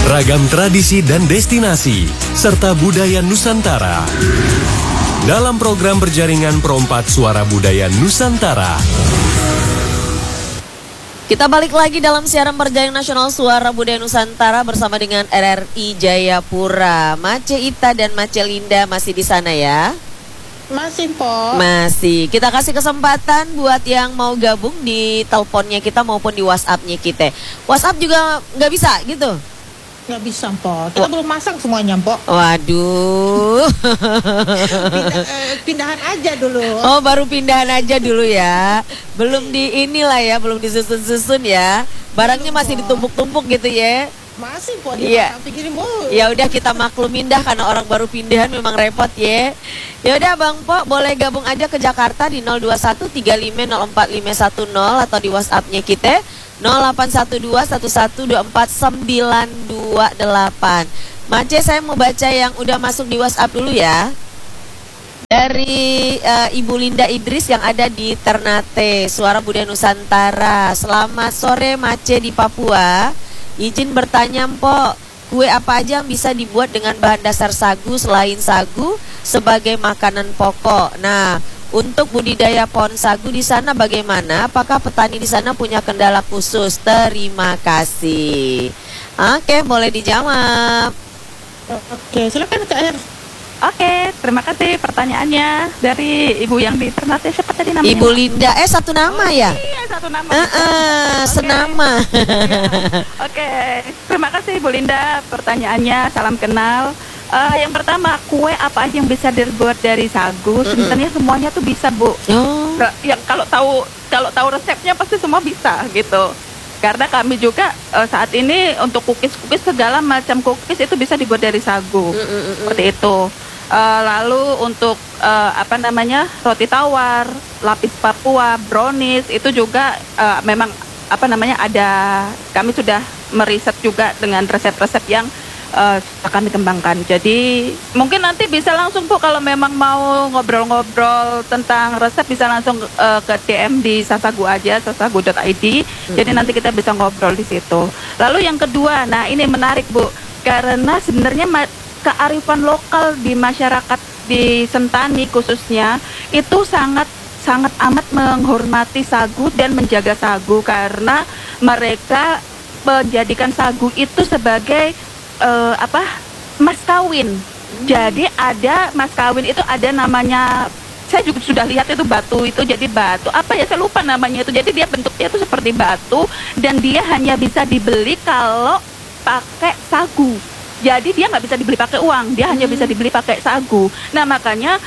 Ragam tradisi dan destinasi, serta budaya Nusantara. Dalam program berjaringan Perompak Suara Budaya Nusantara. Kita balik lagi dalam siaran berjaringan nasional Suara Budaya Nusantara bersama dengan RRI Jayapura. Mace Ita dan Mace Linda masih di sana ya? Masih, Po. Masih. Kita kasih kesempatan buat yang mau gabung di teleponnya kita maupun di WhatsApp-nya kita. WhatsApp juga nggak bisa gitu? Nggak bisa, Po. Kita belum masang semuanya, Po. Waduh. Pindahan aja dulu. Oh, baru pindahan aja dulu ya. Belum di inilah ya, belum disusun-susun ya. Barangnya masih ditumpuk-tumpuk gitu ya. Masih, Po. Iya. Pikirin mulu. Ya udah kita maklumin dah karena orang baru pindahan memang repot ya. Ya udah Bang Po, boleh gabung aja ke Jakarta di 02135045510 atau di WhatsApp-nya kita 081211249228. Mace, saya mau baca yang udah masuk di WhatsApp dulu ya. Dari Ibu Linda Idris yang ada di Ternate, Suara Budaya Nusantara. Selamat sore Mace di Papua. Izin bertanya Mpok, kue apa aja yang bisa dibuat dengan bahan dasar sagu selain sagu sebagai makanan pokok? Nah, untuk budidaya pohon sagu di sana bagaimana? Apakah petani di sana punya kendala khusus? Terima kasih. Oke, boleh dijawab. Oke, silakan Kak Er. Oke, terima kasih pertanyaannya dari Ibu yang di Ternate. Siapa tadi namanya? Ibu Linda, satu nama ya? Iya, satu nama. Senama. Oke, terima kasih Ibu Linda pertanyaannya. Salam kenal. Yang pertama, kue apa aja yang bisa dibuat dari sagu? Sebenarnya semuanya tuh bisa, Bu. Oh. Yang kalau tahu resepnya pasti semua bisa gitu. Karena kami juga saat ini untuk cookies segala macam cookies itu bisa dibuat dari sagu. Seperti itu. Lalu untuk roti tawar, lapis Papua, brownies itu juga memang kami sudah meriset juga dengan resep-resep yang akan dikembangkan. Jadi mungkin nanti bisa langsung Bu kalau memang mau ngobrol-ngobrol tentang resep bisa langsung ke DM di Sasagu aja, sasagu.id. Jadi nanti kita bisa ngobrol di situ. Lalu yang kedua, nah ini menarik Bu, karena sebenarnya kearifan lokal di masyarakat di Sentani khususnya itu sangat amat menghormati sagu dan menjaga sagu karena mereka menjadikan sagu itu sebagai mas kawin. Jadi ada mas kawin itu ada namanya, saya juga sudah lihat itu batu itu jadi batu apa ya saya lupa namanya itu. Jadi dia bentuknya itu seperti batu dan dia hanya bisa dibeli kalau pakai sagu. Jadi dia nggak bisa dibeli pakai uang, dia hanya bisa dibeli pakai sagu. Nah makanya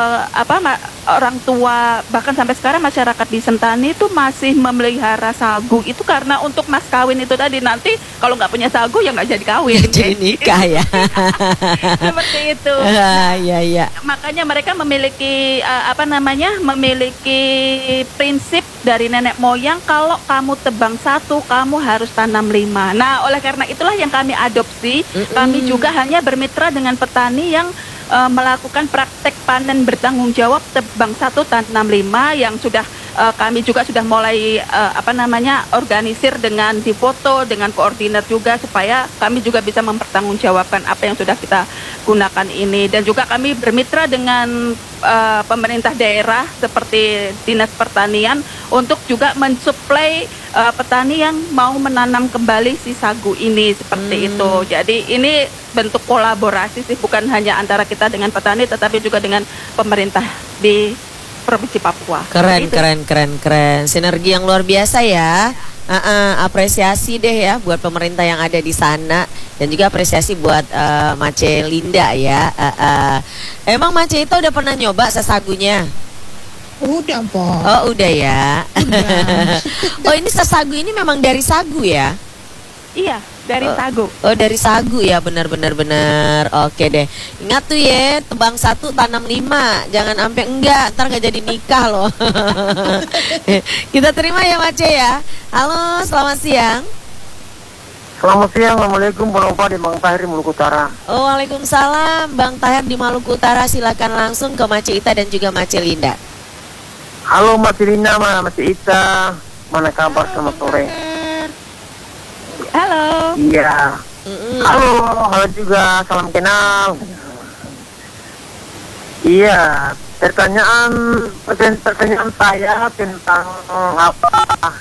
orang tua bahkan sampai sekarang masyarakat di Sentani itu masih memelihara sagu itu karena untuk mas kawin itu tadi. Nanti kalau nggak punya sagu ya nggak jadi kawin. Jadi nikah ya. Seperti itu. Iya. Makanya mereka memiliki memiliki prinsip dari nenek moyang kalau kamu tebang satu kamu harus tanam 5. Nah oleh karena itulah yang kami adopsi. Kami juga hanya bermitra dengan petani yang melakukan praktek panen bertanggung jawab tebang 1 tanam 5 yang sudah kami juga sudah mulai organisir dengan difoto dengan koordinat juga supaya kami juga bisa mempertanggungjawabkan apa yang sudah kita gunakan ini. Dan juga kami bermitra dengan pemerintah daerah seperti Dinas Pertanian untuk juga mensuplai petani yang mau menanam kembali si sagu ini seperti itu. Jadi ini bentuk kolaborasi sih, bukan hanya antara kita dengan petani tetapi juga dengan pemerintah di Provinsi Papua. Keren. Sinergi yang luar biasa ya. Apresiasi deh ya buat pemerintah yang ada di sana dan juga apresiasi buat Mace Linda ya. Emang Mace itu udah pernah nyoba sesagunya? Udah, Po. Oh udah ya. Udah. Oh ini sesagu ini memang dari sagu ya? Iya, dari sagu. Oh dari sagu ya, benar. Oke deh. Ingat tuh ya, tebang 1 tanam 5. Jangan sampai enggak, ntar gak jadi nikah loh. Kita terima ya Mace ya. Halo, selamat siang. Selamat siang, Assalamualaikum warahmatullahi wabarakatuh, Bang Tahir di Maluku Utara. Oh, waalaikumsalam, Bang Tahir di Maluku Utara. Silakan langsung ke Mace Ita dan juga Mace Linda. Halo Mas Rina, Mas Ita, mana kabar? Selamat sore. Halo. Iya, Halo, halo juga, salam kenal. Iya, pertanyaan saya tentang apa?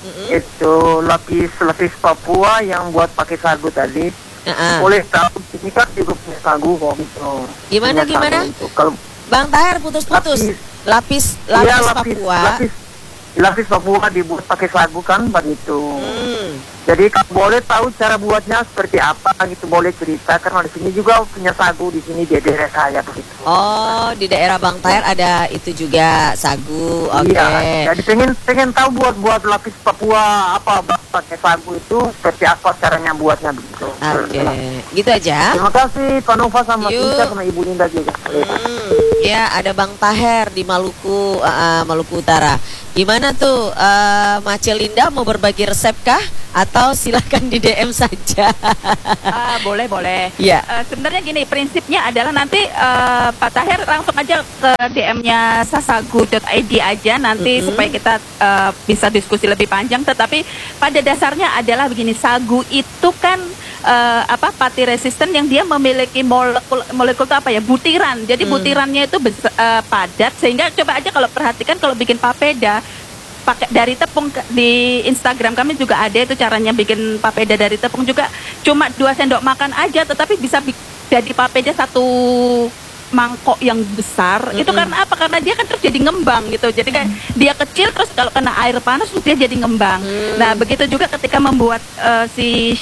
Itu lapis Papua yang buat pakai sagu tadi. Boleh tahu ini kan juga punya sagu kok gitu. Gimana? Kalau Bang Tahir putus-putus. Lapis iya, Papua. lapis Papua dibuat pakai sagu kan begitu. Hmm. Jadi kalau boleh tahu cara buatnya seperti apa gitu, boleh cerita karena di sini juga punya sagu di sini di daerah saya begitu. Oh, di daerah Bang Tahir ada itu juga sagu. Oke. Iya, jadi pengen tahu buat lapis Papua apa pakai sagu itu seperti apa caranya buatnya begitu. Oke. Gitu aja. Terima kasih Pak Nova sama Yuk. Tika sama Ibu Linda juga. Ya, ada Bang Taher di Maluku, Maluku Utara. Gimana tuh, Mace Linda mau berbagi resep kah? Atau silakan di DM saja. Boleh. Iya. Sebenarnya gini, prinsipnya adalah nanti Pak Tahir langsung aja ke DM-nya sasagu.id aja nanti supaya kita bisa diskusi lebih panjang. Tetapi pada dasarnya adalah begini, sagu itu kan pati resisten yang dia memiliki molekul itu apa ya, butiran. Jadi butirannya itu padat, sehingga coba aja kalau perhatikan kalau bikin papeda pakai dari tepung, di Instagram kami juga ada itu caranya bikin papeda dari tepung juga, cuma 2 sendok makan aja tetapi bisa jadi papeda 1 mangkok yang besar. Itu karena apa? Karena dia kan terus jadi ngembang gitu. Jadi kan dia kecil terus kalau kena air panas terus dia jadi ngembang. Nah, begitu juga ketika membuat si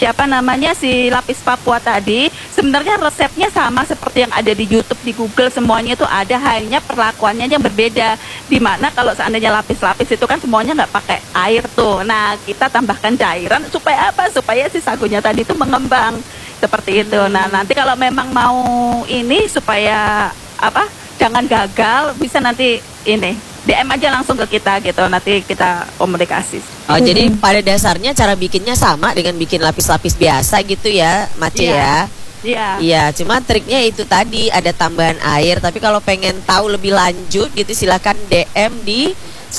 lapis Papua tadi, sebenarnya resepnya sama seperti yang ada di YouTube, di Google, semuanya itu ada, hanya perlakuannya yang berbeda. Dimana kalau seandainya lapis-lapis itu kan semuanya nggak pakai air tuh. Nah, kita tambahkan cairan supaya apa? Supaya si sagunya tadi itu mengembang. Seperti itu. Nah, nanti kalau memang mau ini supaya jangan gagal, bisa nanti ini DM aja langsung ke kita gitu. Nanti kita komunikasi. Oh, jadi pada dasarnya cara bikinnya sama dengan bikin lapis-lapis biasa gitu ya, Mace ya. Iya. Iya, cuma triknya itu tadi ada tambahan air. Tapi kalau pengen tahu lebih lanjut gitu silakan DM di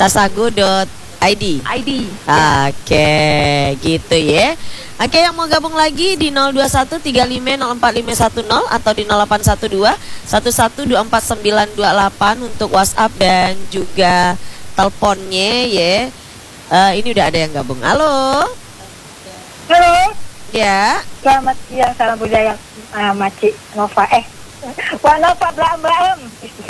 sasagu.id. Oke, gitu ya. Oke, yang mau gabung lagi di 02135045510 atau di 0812 112498 untuk WhatsApp dan juga teleponnya ya. Ini udah ada yang gabung. Halo. Halo, Ya. selamat siang, salam budaya Maci Nova. Wah Nova Blam.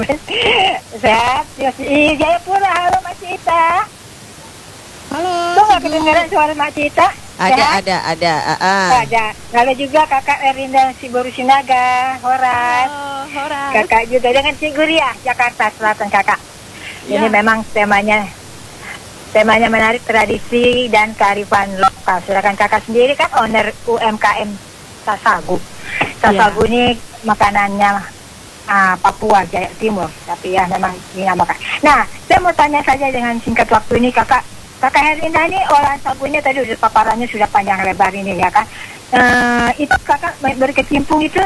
Sehat, di Jayapura. Halo Maci Ita. Halo. Tuh nggak kedengeran suara Maci Ita? Sehat? Ada. Ada. Lalu juga kakak Erinda Siboru Sinaga, Horas. Horas. Kakak juga dengan Ciguria, Jakarta Selatan kakak. Ya. Ini memang temanya menarik, tradisi dan kearifan lokal. Silakan kakak sendiri kan owner UMKM Sasagu. Sasagu ini makanannya Papua Jaya Timur, tapi ya memang dinamakan. Nah, saya mau tanya saja dengan singkat waktu ini kakak Herinda ini olahan sagunya tadi udah paparannya sudah panjang lebar ini ya kan. Itu kakak berkecimpung itu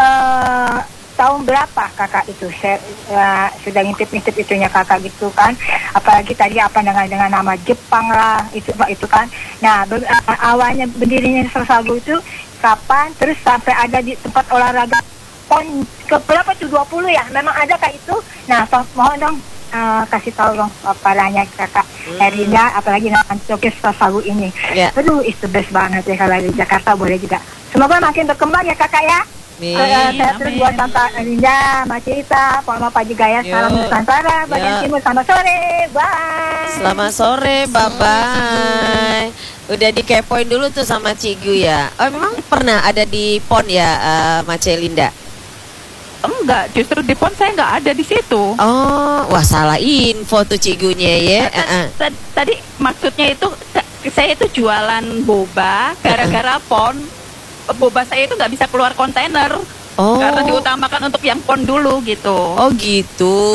tahun berapa kakak itu? Saya sudah ngintip itunya kakak gitu kan. Apalagi tadi dengan nama Jepang lah itu kan. Nah, awalnya berdirinya Sasagu itu kapan? Terus sampai ada di tempat olahraga PON ke berapa tuh, 20 ya? Memang ada kak itu? Nah, mohon dong kasih tahu dong paparannya kakak Herinda, apalagi nama Tokyo Sasagu ini. Ya. Aduh, itu best banget ya kalau di Jakarta boleh juga. Semoga makin berkembang ya kakak ya. Saya terus buat kakak Herinda, Macita, Pak juga ya. Salam Nusantara, bagian timur, selamat sore, bye. Selamat sore, bye-bye. Udah dikepoin dulu tuh sama Cigu ya. Oh, memang pernah ada di PON ya, Mace Linda? Enggak, justru di PON saya nggak ada di situ. Oh, wah salah info tuh Cigunya ya. Tadi maksudnya itu saya itu jualan boba gara-gara PON. Boba saya itu nggak bisa keluar kontainer. Oh. Karena diutamakan untuk yang PON dulu gitu. Oh gitu.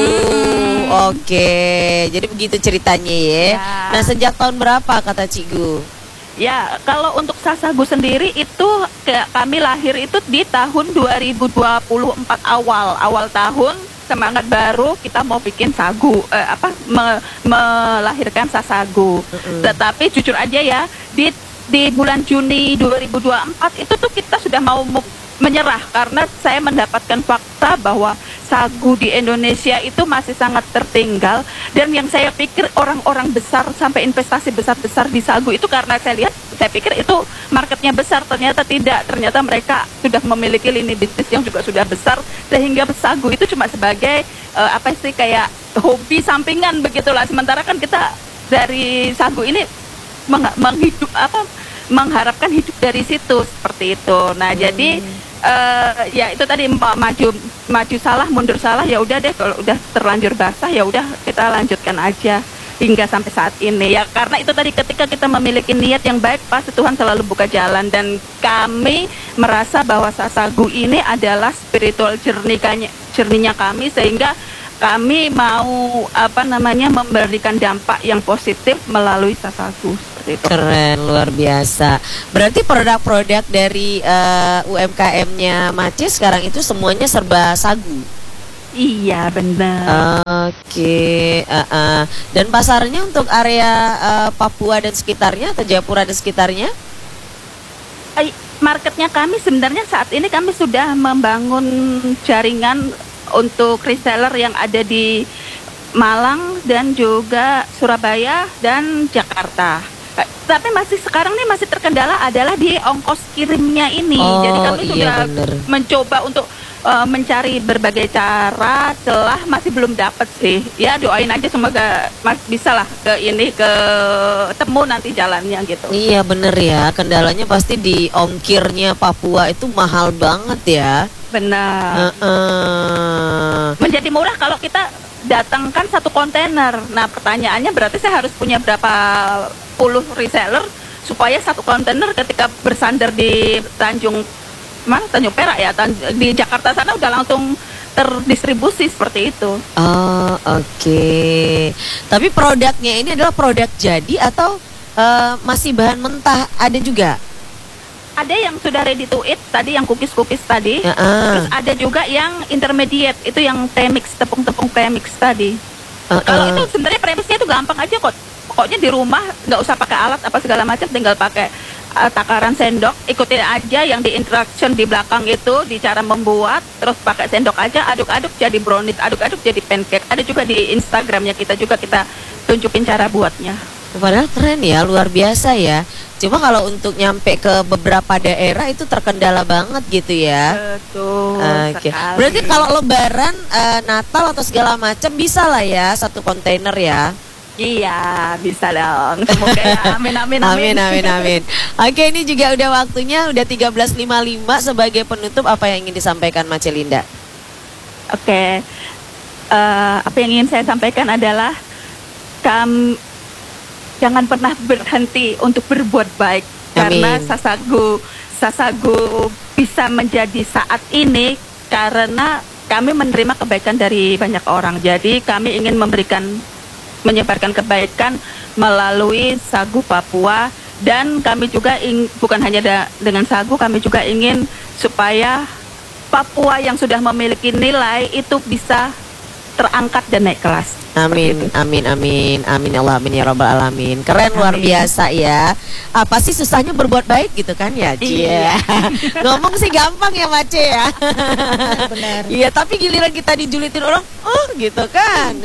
Oke, jadi begitu ceritanya ya. Ya. Nah, sejak tahun berapa kata Cigu? Ya, kalau untuk Sasagu sendiri itu kami lahir itu di tahun 2024 awal tahun, semangat baru kita mau bikin sagu, melahirkan Sasagu. Tetapi jujur aja ya, di di bulan Juni 2024 itu tuh kita sudah mau menyerah karena saya mendapatkan fakta bahwa sagu di Indonesia itu masih sangat tertinggal, dan yang saya pikir orang-orang besar sampai investasi besar-besar di sagu itu karena saya pikir itu marketnya besar, ternyata tidak, ternyata mereka sudah memiliki lini bisnis yang juga sudah besar sehingga sagu itu cuma sebagai kayak hobi sampingan begitulah, sementara kan kita dari sagu ini mengharapkan hidup dari situ seperti itu. Nah jadi ya itu tadi maju salah mundur salah, ya udah deh, kalau udah terlanjur basah ya udah kita lanjutkan aja hingga sampai saat ini ya, karena itu tadi ketika kita memiliki niat yang baik pasti Tuhan selalu buka jalan, dan kami merasa bahwa sagu ini adalah spiritual journey-nya kami, sehingga kami mau memberikan dampak yang positif melalui sagu. Keren, luar biasa. Berarti produk-produk dari UMKM-nya Mace sekarang itu semuanya serba sagu. Iya, benar. Oke. Dan pasarnya untuk area Papua dan sekitarnya atau Jayapura dan sekitarnya? Marketnya kami sebenarnya saat ini kami sudah membangun jaringan untuk reseller yang ada di Malang dan juga Surabaya dan Jakarta. Tapi sekarang masih terkendala adalah di ongkos kirimnya ini. Jadi kami sudah mencoba untuk mencari berbagai cara, celah masih belum dapat sih. Ya doain aja semoga bisa lah ketemu nanti jalannya gitu. Iya bener ya, kendalanya pasti di ongkirnya Papua itu mahal banget ya. Benar. Menjadi murah kalau kita datangkan satu kontainer. Nah pertanyaannya berarti saya harus punya berapa puluh reseller supaya satu kontainer ketika bersandar di Tanjung Perak ya, di Jakarta sana udah langsung terdistribusi seperti itu. Oke. Tapi produknya ini adalah produk jadi atau masih bahan mentah ada juga? Ada yang sudah ready to eat tadi, yang cookies tadi. Terus ada juga yang intermediate, itu yang premix, tepung premix tadi. Kalau itu sebenarnya premixnya itu gampang aja kok. Pokoknya di rumah nggak usah pakai alat apa segala macam, tinggal pakai takaran sendok, ikutin aja yang di instruction di belakang itu, di cara membuat, terus pakai sendok aja, aduk-aduk jadi brownies, aduk-aduk jadi pancake. Ada juga di Instagramnya kita tunjukin cara buatnya. Padahal keren ya, luar biasa ya. Cuma kalau untuk nyampe ke beberapa daerah itu terkendala banget gitu ya. Betul. Oke. Berarti kalau Lebaran, Natal atau segala macam bisa lah ya satu kontainer ya. Iya, bisa dong. Semoga ya. Amin. Oke, ini juga udah waktunya, udah 13.55 sebagai penutup, apa yang ingin disampaikan Mace Linda? Oke. Apa yang ingin saya sampaikan adalah jangan pernah berhenti untuk berbuat baik. Amin. Karena sasagu bisa menjadi saat ini karena kami menerima kebaikan dari banyak orang. Jadi kami ingin menyebarkan kebaikan melalui sagu Papua, dan kami juga bukan hanya dengan sagu, kami juga ingin supaya Papua yang sudah memiliki nilai itu bisa terangkat dan naik kelas. Amin Allah, amin ya rabbal alamin. Keren, luar biasa ya. Apa sih susahnya berbuat baik gitu kan ya? Iya. Ngomong sih gampang ya Mace ya. Benar. Iya, tapi giliran kita dijulitin orang, gitu kan.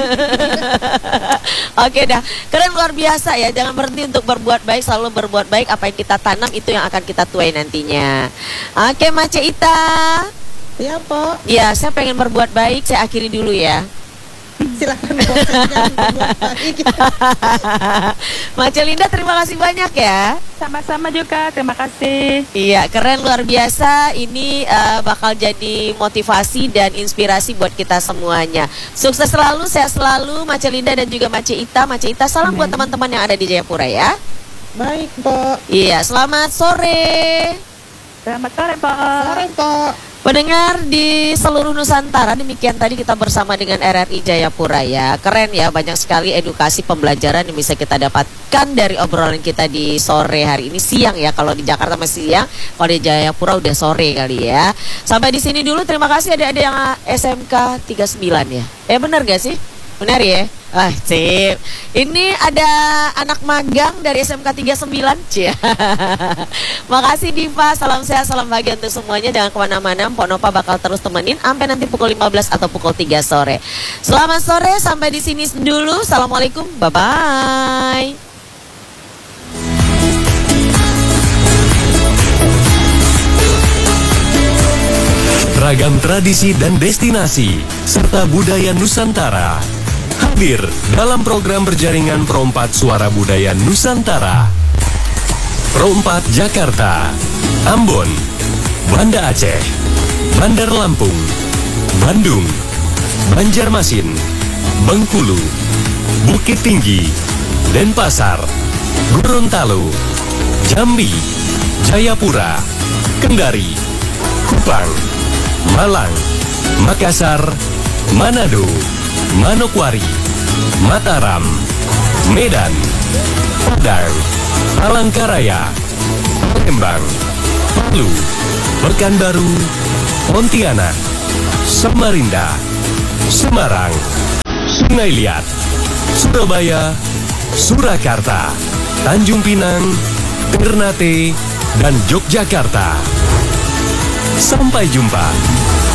Oke dah, keren, luar biasa ya. Jangan berhenti untuk berbuat baik, selalu berbuat baik. Apa yang kita tanam itu yang akan kita tuai nantinya. Oke Mace Ita. Ya Po. Ya, saya pengen berbuat baik, saya akhiri dulu ya. Silakan Po, jangan berbuat baik. Mace Linda, terima kasih banyak ya. Sama-sama juga, terima kasih. Iya, keren, luar biasa. Ini bakal jadi motivasi dan inspirasi buat kita semuanya. Sukses selalu, sehat selalu Mace Linda dan juga Mace Ita. Mace Ita, salam buat teman-teman yang ada di Jayapura ya. Baik Po. Iya, selamat sore. Selamat sore, Pak. Sore Po. Pendengar di seluruh Nusantara, demikian tadi kita bersama dengan RRI Jayapura ya. Keren ya, banyak sekali edukasi pembelajaran yang bisa kita dapatkan dari obrolan kita di sore hari ini. Siang ya, kalau di Jakarta masih siang, kalau di Jayapura udah sore kali ya. Sampai di sini dulu, terima kasih adik-adik yang SMK 39 ya. Benar gak sih? Benar ya? Ah, sip. Ini ada anak magang dari SMK 39, Cia. Makasih Diva, salam sehat, salam bahagia untuk semuanya. Jangan kemana-mana, Mpok Nova bakal terus temenin sampai nanti pukul 15 atau pukul 3 sore. Selamat sore, sampai di sini dulu. Assalamualaikum, bye-bye. Ragam tradisi dan destinasi serta budaya Nusantara hadir dalam program berjaringan Perompat Suara Budaya Nusantara. Perompat Jakarta, Ambon, Banda Aceh, Bandar Lampung, Bandung, Banjarmasin, Bengkulu, Bukit Tinggi, Denpasar, Gorontalo, Jambi, Jayapura, Kendari, Kupang, Malang, Makassar, Manado, Manokwari, Mataram, Medan, Padang, Palangkaraya, Palembang, Palu, Pekanbaru, Pontianak, Samarinda, Semarang, Sungai Liat, Surabaya, Surakarta, Tanjung Pinang, Ternate, dan Yogyakarta. Sampai jumpa.